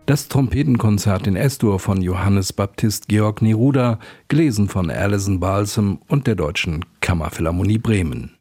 Das Trompetenkonzert in S-Dur von Johannes Baptist Georg Neruda, gelesen von Alison Balsam und der Deutschen Kammerphilharmonie Bremen.